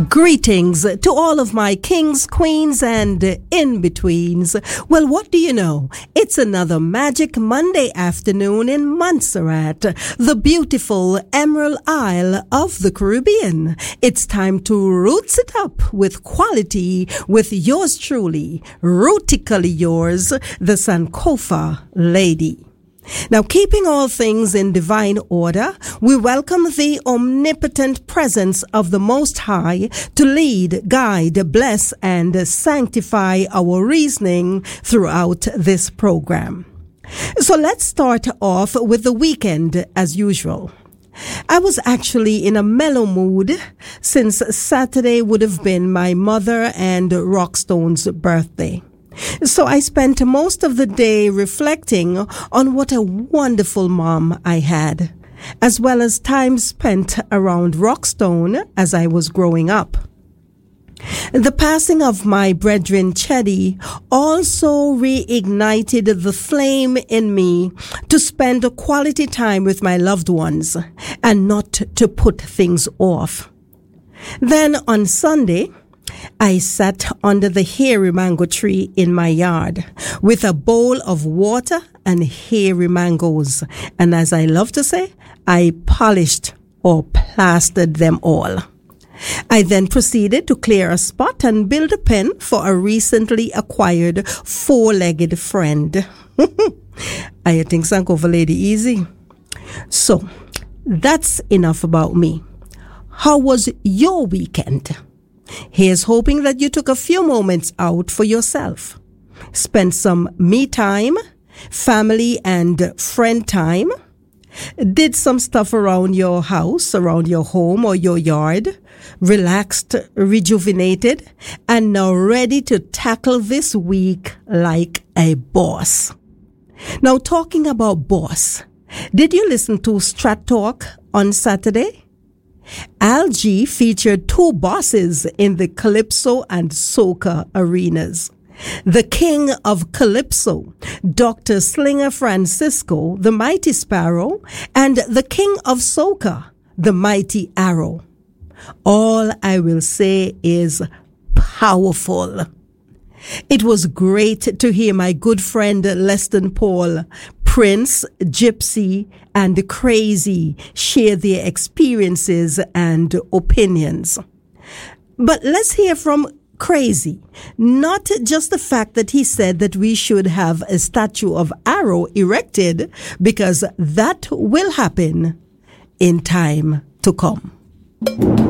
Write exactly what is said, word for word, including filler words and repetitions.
Greetings to all of my kings, queens, and in-betweens. Well, what do you know? It's another magic Monday afternoon in Montserrat, the beautiful Emerald Isle of the Caribbean. It's time to roots it up with quality with yours truly, rootically yours, the Sankofa Lady. Now, keeping all things in divine order, we welcome the omnipotent presence of the Most High to lead, guide, bless, and sanctify our reasoning throughout this program. So let's start off with the weekend as usual. I was actually in a mellow mood since Saturday would have been my mother and Rockstone's birthday. So I spent most of the day reflecting on what a wonderful mom I had, as well as time spent around Rockstone as I was growing up. The passing of my brethren Cheddy also reignited the flame in me to spend a quality time with my loved ones and not to put things off. Then on Sunday, I sat under the hairy mango tree in my yard with a bowl of water and hairy mangoes. And as I love to say, I polished or plastered them all. I then proceeded to clear a spot and build a pen for a recently acquired four-legged friend. I think Sankofa Lady easy. So, that's enough about me. How was your weekend? Here's hoping that you took a few moments out for yourself. Spent some me time, family and friend time. Did some stuff around your house, around your home or your yard. Relaxed, rejuvenated, and now ready to tackle this week like a boss. Now, talking about boss, did you listen to Strat Talk on Saturday? Al G featured two bosses in the Calypso and Soca arenas. The king of Calypso, Doctor Slinger Francisco, the Mighty Sparrow, and the king of Soca, the Mighty Arrow. All I will say is powerful. It was great to hear my good friend Leston Paul, Prince, Gypsy, and Crazy share their experiences and opinions. But let's hear from Crazy. Not just the fact that he said that we should have a statue of Arrow erected, because that will happen in time to come.